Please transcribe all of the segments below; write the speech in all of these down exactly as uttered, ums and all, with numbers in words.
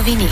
новини.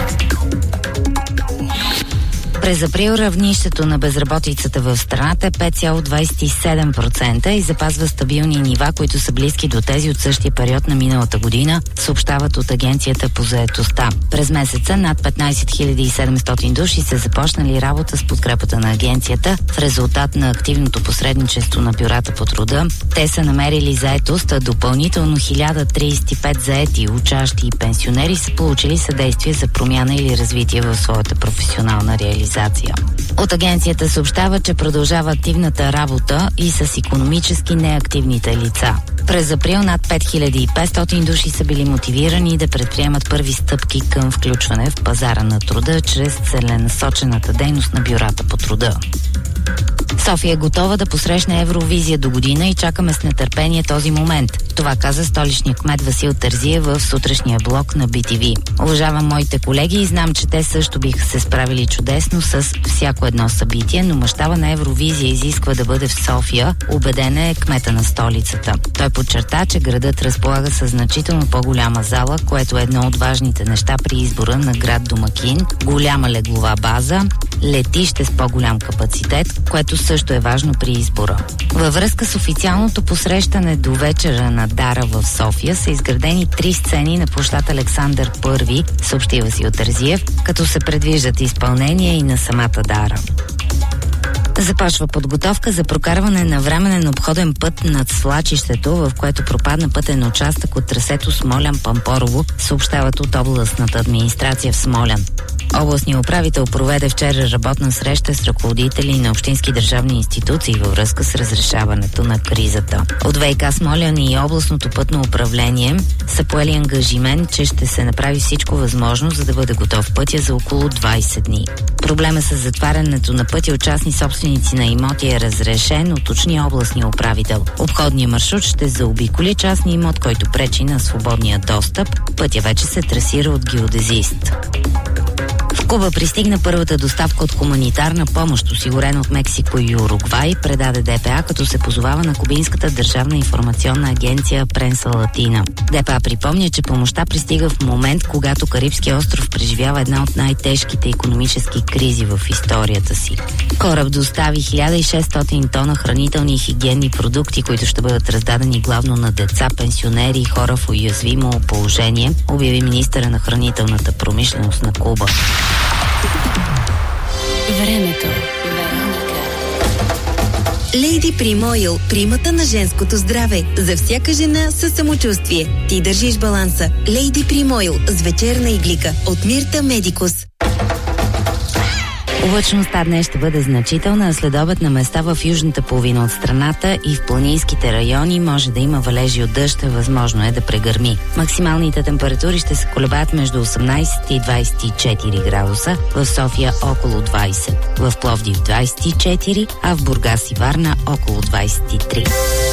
През април равнището на безработицата в страната е пет цяло двадесет и седем процента и запазва стабилни нива, които са близки до тези от същия период на миналата година, съобщават от Агенцията по заетостта. През месеца над петнадесет хиляди и седемстотин души са започнали работа с подкрепата на агенцията в резултат на активното посредничество на бюрата по труда. Те са намерили заетост, а допълнително хиляда тридесет и пет заети, учащи и пенсионери са получили съдействие за промяна или развитие в своята професионална реализация. От агенцията съобщава, че продължава активната работа и с икономически неактивните лица. През април над пет хиляди и петстотин души са били мотивирани да предприемат първи стъпки към включване в пазара на труда чрез целенасочената дейност на бюрата по труда. София е готова да посрещне Евровизия до година и чакаме с нетърпение този момент. Това каза столичният кмет Васил Терзиев в сутрешния блок на Би Ти Ви. Уважавам моите колеги и знам, че те също биха се справили чудесно с всяко едно събитие, но мащаба на Евровизия изисква да бъде в София, убеден е кмета на столицата. Той подчерта, че градът разполага със значително по-голяма зала, което е едно от важните неща при избора на град домакин, голяма леглова база, летище с по-голям капацитет, което също е важно при избора. Във връзка с официалното посрещане до вечера на Дара в София са изградени три сцени на площад Александър Първи, съобщи Васил Терзиев, като се предвиждат изпълнения и на самата Дара. Започва подготовка за прокарване на временен обходен път над свлачището, в което пропадна пътен участък от трасето Смолян-Пампорово, съобщават от областната администрация в Смолян. Областният управител проведе вчера работна среща с ръководители на общински държавни институции във връзка с разрешаването на кризата. От ВиК Смолян и областното пътно управление са поели ангажимент, че ще се направи всичко възможно, за да бъде готов пътя за около двадесет дни. Проблема с затварянето на пътя от частни собственици на имоти е разрешен, уточни областния управител. Обходният маршрут ще заобиколи частния имот, който пречи на свободния достъп. Пътя вече се трасира от геодезист. В Куба пристигна първата доставка от хуманитарна помощ, осигурена от Мексико и Уругвай, предаде Де Пе А, като се позовава на кубинската държавна информационна агенция Пренса Латина. Де Пе А припомня, че помощта пристига в момент, когато Карибския остров преживява една от най-тежките икономически кризи в историята си. Кораб достави хиляда и шестстотин тона хранителни и хигиенни продукти, които ще бъдат раздадени главно на деца, пенсионери и хора в уязвимо положение, обяви министъра на хранителната промишленост на Куба. Времето. Лейди Прим Ойл, примата на женското здраве. За всяка жена със самочувствие. Ти държиш баланса. Лейди Прим Ойл с вечерна иглика от Мирта Медикус. Облачността днес ще бъде значителна, а следобед на места в южната половина от страната и в планинските райони може да има валежи от дъжд, възможно е да прегърми. Максималните температури ще се колебаят между осемнадесет и двадесет и четири градуса, в София около двадесет, в Пловдив двадесет и четири, а в Бургас и Варна около двадесет и три.